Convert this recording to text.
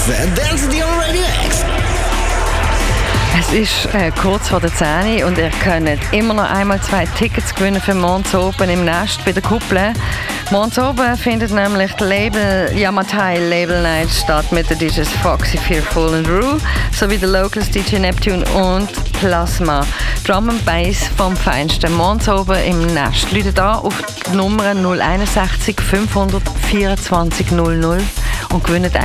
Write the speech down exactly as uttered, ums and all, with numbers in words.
X. Dance Deal Radio X. Es ist äh, kurz vor der zehn und ihr könnt immer noch einmal zwei Tickets gewinnen für morgens oben im Nest bei der Kuppel. Morgens oben findet nämlich die Label Yamatai Label Night statt mit den D Js Foxy, Fearful und Rue sowie der Locals D J Neptune und Plasma. Drum and Bass vom Feinsten. Morgens oben im Nest. Leute da auf die Nummer null sechs eins fünf vierundzwanzig null null und gewinnt